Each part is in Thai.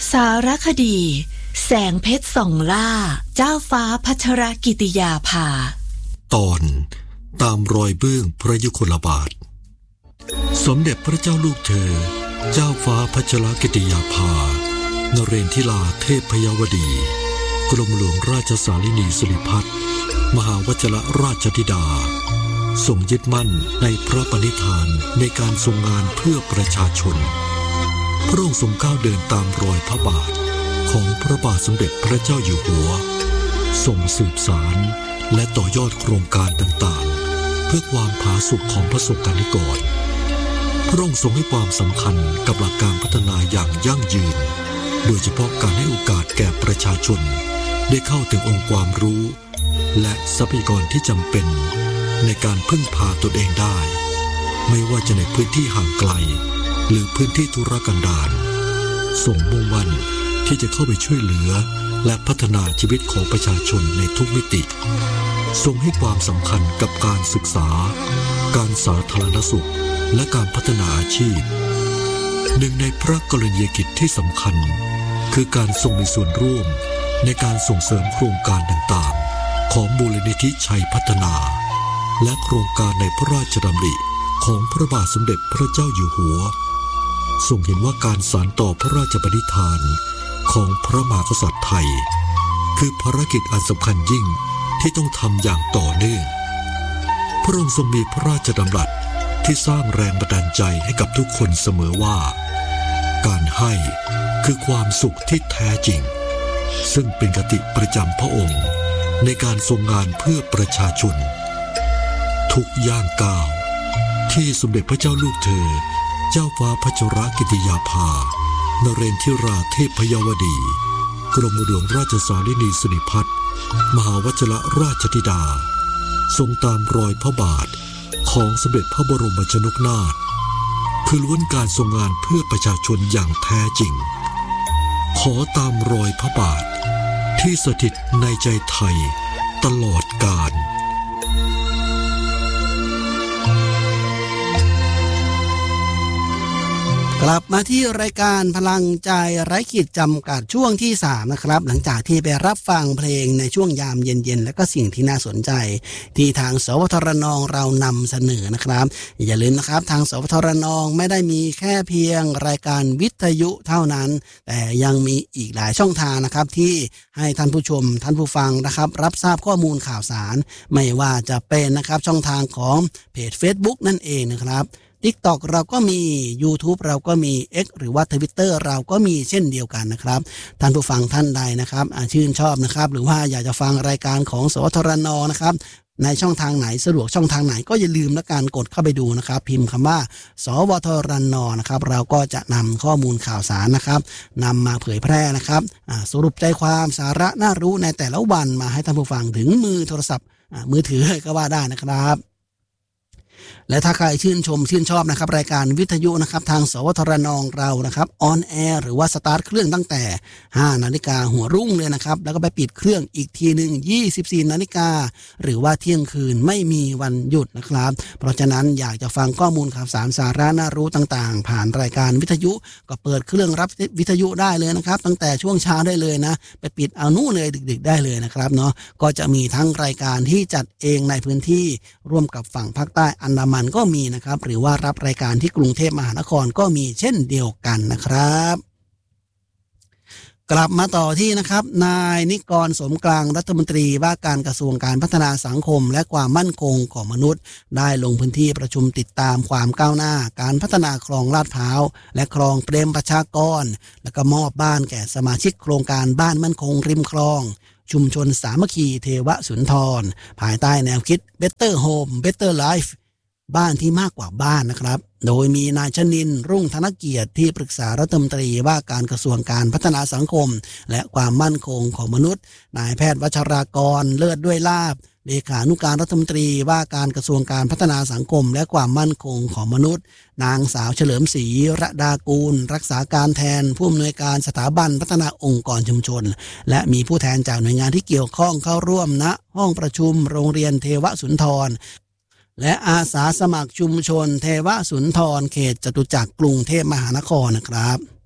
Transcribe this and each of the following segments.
สารคดีแสงเพชรส่องล่าเจ้าฟ้าพัชรกิติยาภาตอนตามรอยเบื้องพระยุคลบาทสมเด็จพระเจ้าลูกเธอเจ้าฟ้าพัชรกิติยาภานเรนทิลาเทพพยวดีกรมหลวงราชสารินีสิริพัฒน์มหาวจรราชธิดาทรงยึดมั่นในพระปณิธานในการทรงงานเพื่อประชาชนพระองค์ทรงก้าวเดินตามรอยพระบาทของพระบาทสมเด็จพระเจ้าอยู่หัวทรงสืบสารและต่อยอดโครงการต่างๆเพื่อความผาสุกของประสบกนิกรพระองค์ทรงให้ความสำคัญกับหลักการพัฒนาอย่างยั่งยืนโดยเฉพาะการให้โอกาสแก่ประชาชนได้เข้าถึงองค์ความรู้และทรัพยากรที่จำเป็นในการพึ่งพาตนเองได้ไม่ว่าจะในพื้นที่ห่างไกลหรือพื้นที่ทุรกันดารทรงมุ่งมั่นที่จะเข้าไปช่วยเหลือและพัฒนาชีวิตของประชาชนในทุกมิติทรงให้ความสำคัญกับการศึกษาการสาธารณสุขและการพัฒนาอาชีพหนึ่งในพระกรณียกิจที่สำคัญคือการทรงมีส่วนร่วมในการส่งเสริมโครงการต่างๆของมูลนิธิชัยพัฒนาและโครงการในพระราชดำริของพระบาทสมเด็จพระเจ้าอยู่หัวทรงเห็นว่าการสานต่อพระราชปณิธานของพระมหากษัตริย์ไทยคือภารกิจอันสำคัญยิ่งที่ต้องทำอย่างต่อเนื่องพระองค์ทรงมีพระราชดำรัสที่สร้างแรงบันดาลใจให้กับทุกคนเสมอว่าการให้คือความสุขที่แท้จริงซึ่งเป็นคติประจำพระองค์ในการทรงงานเพื่อประชาชนทุกย่างก้าวที่สมเด็จพระเจ้าลูกเธอเจ้าฟ้าพัชรกิติยาภานเรนทิราเทพพยวดีกรมหลวงราชสารินีสิริพัฒน์มหาวจรราชธิดาทรงตามรอยพระบาทของสมเด็จพระบรมชนกนาถคือล้วนการทรงงานเพื่อประชาชนอย่างแท้จริงขอตามรอยพระบาทที่สถิตในใจไทยตลอดกาลกลับมาที่รายการพลังใจไร้ขีดจำกัดช่วงที่3นะครับหลังจากที่ไปรับฟังเพลงในช่วงยามเย็นๆและก็สิ่งที่น่าสนใจที่ทางสวทรนเรานำเสนอนะครับอย่าลืมนะครับทางสวทรนไม่ได้มีแค่เพียงรายการวิทยุเท่านั้นแต่ยังมีอีกหลายช่องทางนะครับที่ให้ท่านผู้ชมท่านผู้ฟังนะครับรับทราบข้อมูลข่าวสารไม่ว่าจะเป็นนะครับช่องทางของเพจ Facebook นั่นเองนะครับTikTok เราก็มี YouTube เราก็มี X หรือว่า Twitter เราก็มีเช่นเดียวกันนะครับท่านผู้ฟังท่านใดนะครับชื่นชอบนะครับหรือว่าอยากจะฟังรายการของสวทรนนะครับในช่องทางไหนสะดวกช่องทางไหนก็อย่าลืมและการกดเข้าไปดูนะครับพิมพ์คำว่าสวทรนนะครับเราก็จะนำข้อมูลข่าวสารนะครับนำมาเผยแพร่นะครับสรุปใจความสาระน่ารู้ในแต่ละวันมาให้ท่านผู้ฟังถึงมือโทรศัพท์มือถือก็ว่าได้นะครับและถ้าใครชื่นชอบนะครับรายการวิทยุนะครับทางสวทรนเรานะครับออนแอร์หรือว่าสตาร์ทเครื่องตั้งแต่ 5 นาฬิกาหัวรุ่งเลยนะครับแล้วก็ไปปิดเครื่องอีกทีนึง 24 นาฬิกาหรือว่าเที่ยงคืนไม่มีวันหยุดนะครับเพราะฉะนั้นอยากจะฟังข้อมูลข่าวสารสาระน่ารู้ต่างๆผ่านรายการวิทยุก็เปิดเครื่องรับวิทยุได้เลยนะครับตั้งแต่ช่วงเช้าได้เลยนะไปปิดเอานู่นเลยดึกๆได้เลยนะครับเนาะก็จะมีทั้งรายการที่จัดเองในพื้นที่ร่วมกับฝั่งภาคใต้อันดามันก็มีนะครับหรือว่ารับรายการที่กรุงเทพมหานครก็มีเช่นเดียวกันนะครับกลับมาต่อที่นะครับนายนิกรสมกลางรัฐมนตรีว่าการกระทรวงการพัฒนาสังคมและความมั่นคงของมนุษย์ได้ลงพื้นที่ประชุมติดตามความก้าวหน้าการพัฒนาคลองลาดพร้าวและคลองเปรมประชากรและก็มอบบ้านแก่สมาชิกโครงการบ้านมั่นคงริมคลองชุมชนสามัคคีเทวสุนทรภายใต้แนวคิด Better Home Better Life บ้านที่มากกว่าบ้านนะครับโดยมีนายชนินทร์รุ่งธนเกียรติที่ปรึกษารัฐมนตรีว่าการกระทรวงการพัฒนาสังคมและความมั่นคงของมนุษย์นายแพทย์วัชรากรเลิศด้วยลาภเลขานุการรัฐมนตรีว่าการกระทรวงการพัฒนาสังคมและความมั่นคงของมนุษย์นางสาวเฉลิมศรีระดากูลรักษาการแทนผู้อำนวยการสถาบันพัฒนาองค์กรชุมชนและมีผู้แทนจากหน่วยงานที่เกี่ยวข้องเข้าร่วมณห้องประชุมโรงเรียนเทวสุนทรและอาสาสมัครชุมชนเทวสุนทรเขตจตุจักรกรุงเทพมหานครนะครับ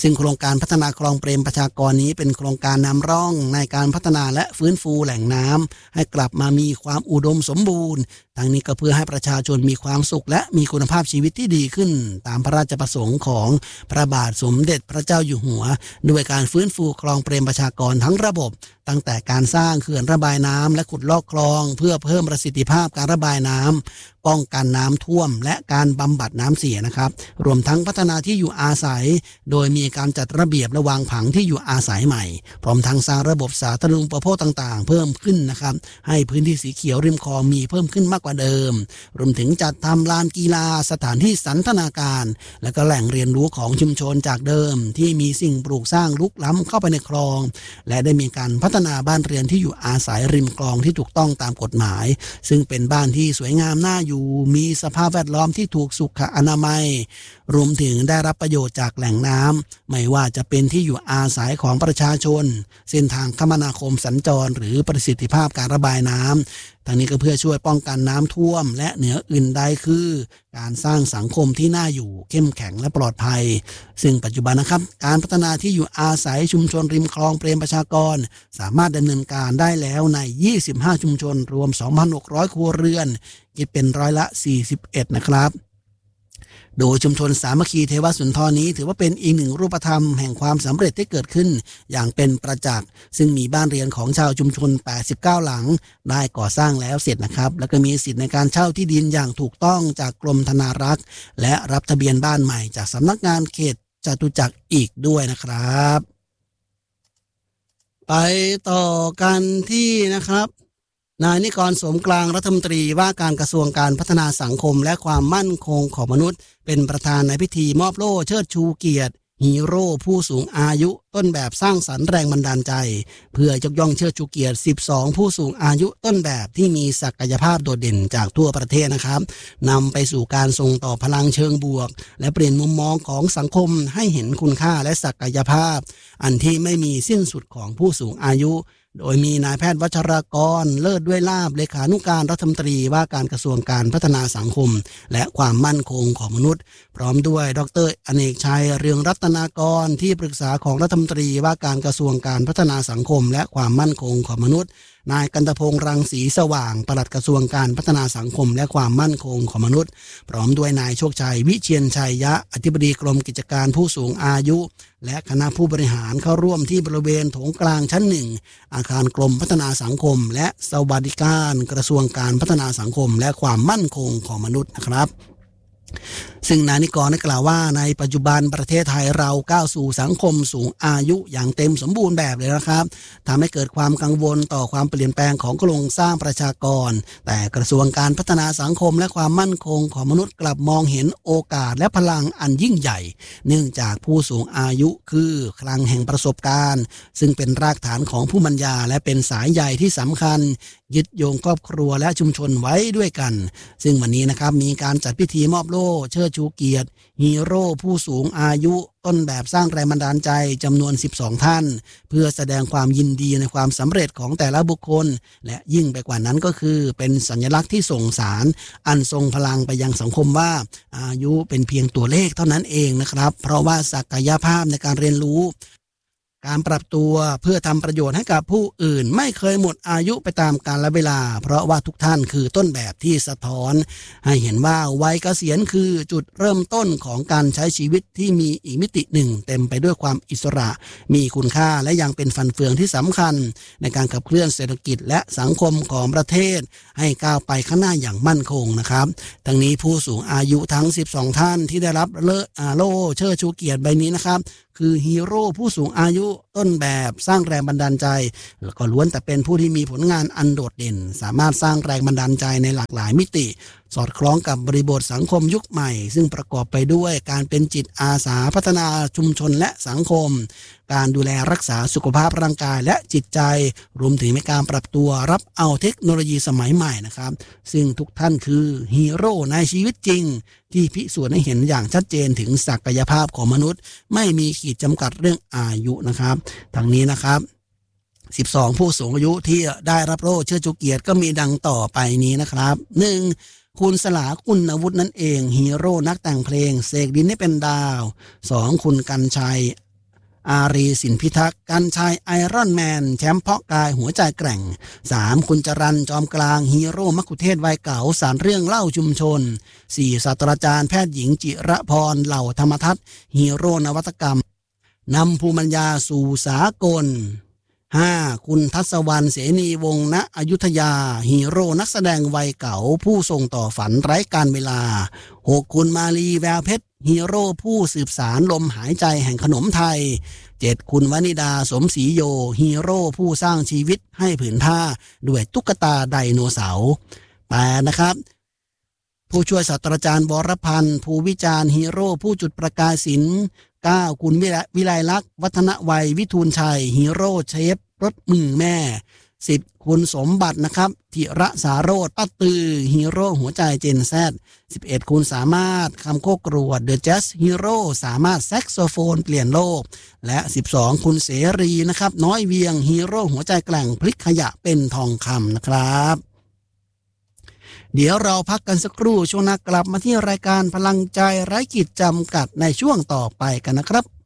ซึ่งโครงการพัฒนาคลองเปรมประชากรนี้เป็นโครงการนำร่องในการพัฒนาและฟื้นฟูแหล่งน้ำให้กลับมามีความอุดมสมบูรณ์ทั้งนี้ก็เพื่อให้ประชาชนมีความสุขและมีคุณภาพชีวิตที่ดีขึ้นตามพระราชประสงค์ของพระบาทสมเด็จพระเจ้าอยู่หัวด้วยการฟื้นฟูคลองเปรมประชากรทั้งระบบตั้งแต่การสร้างเขื่อนระบายน้ำและขุดลอกคลองเพื่อเพิ่มประสิทธิภาพการระบายน้ำป้องกันน้ำท่วมและการบำบัดน้ำเสียนะครับรวมทั้งพัฒนาที่อยู่อาศัยโดยมีการจัดระเบียบและวางผังที่อยู่อาศัยใหม่พร้อมทั้งสร้างระบบสาธารณูปโภคต่างๆเพิ่มขึ้นนะครับให้พื้นที่สีเขียวริมคลองมีเพิ่มขึ้นมากกว่าเดิมรวมถึงจัดทำลานกีฬาสถานที่สันทนาการและก็แหล่งเรียนรู้ของชุมชนจากเดิมที่มีสิ่งปลูกสร้างลุกล้ำเข้าไปในคลองและได้มีการพัฒนาบ้านเรือนที่อยู่อาศัยริมคลองที่ถูกต้องตามกฎหมายซึ่งเป็นบ้านที่สวยงามน่าอยู่มีสภาพแวดล้อมที่ถูกสุขอนามัยรวมถึงได้รับประโยชน์จากแหล่งน้ำไม่ว่าจะเป็นที่อยู่อาศัยของประชาชนเส้นทางคมนาคมสัญจรหรือประสิทธิภาพการระบายน้ำทั้งนี้ก็เพื่อช่วยป้องกันน้ำท่วมและเหนืออื่นใดคือการสร้างสังคมที่น่าอยู่เข้มแข็งและปลอดภัยซึ่งปัจจุบันนะครับการพัฒนาที่อยู่อาศัยชุมชนริมคลองเปรมประชากรสามารถดำเนินการได้แล้วใน25ชุมชนรวม 2,600 ครัวเรือนคิดเป็นร้อยละ41นะครับโดยชุมชนสามัคคีเทวสุนทรนี้ถือว่าเป็นอีกหนึ่งรูปธรรมแห่งความสำเร็จที่เกิดขึ้นอย่างเป็นประจักษ์ซึ่งมีบ้านเรือนของชาวชุมชน89หลังได้ก่อสร้างแล้วเสร็จนะครับแล้วก็มีสิทธิ์ในการเช่าที่ดินอย่างถูกต้องจากกรมธนารักษ์และรับทะเบียนบ้านใหม่จากสำนักงานเขตจตุจักรอีกด้วยนะครับไปต่อกันที่นะครับนายนิกร สมกลางรัฐมนตรีว่าการกระทรวงการพัฒนาสังคมและความมั่นคงของมนุษย์เป็นประธานในพิธีมอบโล่เชิดชูเกียรติฮีโร่ผู้สูงอายุต้นแบบสร้างสรรค์แรงบันดาลใจเพื่อยกย่องเชิดชูเกียรติ12ผู้สูงอายุต้นแบบที่มีศักยภาพโดดเด่นจากทั่วประเทศนะครับนำไปสู่การส่งต่อพลังเชิงบวกและเปลี่ยนมุมมองของสังคมให้เห็นคุณค่าและศักยภาพอันที่ไม่มีสิ้นสุดของผู้สูงอายุโดยมีนายแพทย์วัชรกรเลิศด้วยลาภเลขานุการรัฐมนตรีว่าการกระทรวงการพัฒนาสังคมและความมั่นคงของมนุษย์พร้อมด้วยดร.อเนกชัยเรืองรัตนากรที่ปรึกษาของรัฐมนตรีว่าการกระทรวงการพัฒนาสังคมและความมั่นคงของมนุษย์นายกันตพงษ์รังสีสว่างปลัดกระทรวงการพัฒนาสังคมและความมั่นคงของมนุษย์พร้อมด้วยนายโชคชัยวิเชียรชัยยะอธิบดีกรมกิจการผู้สูงอายุและคณะผู้บริหารเข้าร่วมที่บริเวณโถงกลางชั้น1อาคารกรมพัฒนาสังคมและสวัสดิการกระทรวงการพัฒนาสังคมและความมั่นคงของมนุษย์นะครับซึ่งนายนิกรได้กล่าวว่าในปัจจุบันประเทศไทยเราก้าวสู่สังคมสูงอายุอย่างเต็มสมบูรณ์แบบเลยนะครับทำให้เกิดความกังวลต่อความเปลี่ยนแปลงของโครงสร้างประชากรแต่กระทรวงการพัฒนาสังคมและความมั่นคงของมนุษย์กลับมองเห็นโอกาสและพลังอันยิ่งใหญ่เนื่องจากผู้สูงอายุคือคลังแห่งประสบการณ์ซึ่งเป็นรากฐานของผู้ปัญญาและเป็นสายใยที่สำคัญยึดโยงครอบครัวและชุมชนไว้ด้วยกันซึ่งวันนี้นะครับมีการจัดพิธีมอบโล่เชิดชูเกียรติฮีโร่ผู้สูงอายุต้นแบบสร้างแรงบันดาลใจจำนวน12ท่านเพื่อแสดงความยินดีในความสำเร็จของแต่ละบุคคลและยิ่งไปกว่านั้นก็คือเป็นสัญลักษณ์ที่ส่งสารอันทรงพลังไปยังสังคมว่าอายุเป็นเพียงตัวเลขเท่านั้นเองนะครับเพราะว่าศักยภาพในการเรียนรู้การปรับตัวเพื่อทำประโยชน์ให้กับผู้อื่นไม่เคยหมดอายุไปตามกาลเวลาเพราะว่าทุกท่านคือต้นแบบที่สะท้อนให้เห็นว่าวัยเกษียณคือจุดเริ่มต้นของการใช้ชีวิตที่มีอีกมิติหนึ่งเต็มไปด้วยความอิสระมีคุณค่าและยังเป็นฟันเฟืองที่สำคัญในการขับเคลื่อนเศรษฐกิจและสังคมของประเทศให้ก้าวไปข้างหน้าอย่างมั่นคงนะครับทั้งนี้ผู้สูงอายุทั้ง12ท่านที่ได้รับโล่เชิดชูเกียรติใบนี้นะครับคือฮีโร่ผู้สูงอายุต้นแบบสร้างแรงบันดาลใจแล้วก็ล้วนแต่เป็นผู้ที่มีผลงานอันโดดเด่นสามารถสร้างแรงบันดาลใจในหลากหลายมิติสอดคล้องกับบริบทสังคมยุคใหม่ซึ่งประกอบไปด้วยการเป็นจิตอาสาพัฒนาชุมชนและสังคมการดูแลรักษาสุขภาพร่างกายและจิตใจรวมถึงในการปรับตัวรับเอาเทคโนโลยีสมัยใหม่นะครับซึ่งทุกท่านคือฮีโร่ในชีวิตจริงที่พิสูจน์ให้เห็นอย่างชัดเจนถึงศักยภาพของมนุษย์ไม่มีขีดจำกัดเรื่องอายุนะครับทั้งนี้นะครับ12ผู้สูงอายุที่ได้รับโล่เชิดชูเกียรติก็มีดังต่อไปนี้นะครับ 1. คุณสลาคุณอาวุธนั่นเองฮีโร่นักแต่งเพลงเสกดินให้เป็นดาว 2. คุณกันชัยอารีสินพิทักษ์กันชัยไอรอนแมนแชมป์เพาะกายหัวใจแกร่ง3คุณจรัญจอมกลางฮีโร่มัคคุเทศก์วัยเก่าสารเรื่องเล่าชุมชน4ศาสตราจารย์แพทย์หญิงจิรพรเหล่าธรรมทัศน์ฮีโร่นวัตกรรมนำภูมิปัญญาสู่สากล5คุณทัศวรรณเสนีวงศ์ณอยุธยาฮีโร่นักแสดงวัยเก่าผู้ส่งต่อฝันไร้การเวลา6คุณมาลีแววเพชรฮีโร่ผู้สืบสารลมหายใจแห่งขนมไทย7คุณวนิดาสมศรีโยฮีโร่ผู้สร้างชีวิตให้ผืนผ้าด้วยตุ๊กตาไดโนเสาร์8นะครับผู้ช่วยศาสตราจารย์วรพันธ์ภูวิจารณ์ฮีโร่ผู้จุดประกายศิลป์9คุณวิไลลักษณ์วัฒนวัยวิทูลชัยฮีโร่เชฟรถมือแม่10คุณสมบัตินะครับธิระสาโรจน์ป้าตือฮีโร่หัวใจเจนแซด11คุณสามารถคำโคกรวดเดอะแจ๊สฮีโร่สามารถแซกโซโฟนเปลี่ยนโลกและ12คุณเสรีนะครับน้อยเวียงฮีโร่หัวใจแกร่งพลิกขยะเป็นทองคำนะครับเดี๋ยวเราพักกันสักครู่ช่วงหน้ากลับมาที่รายการพลังใจไร้ขีดจำกัดในช่วงต่อไปกันนะครับ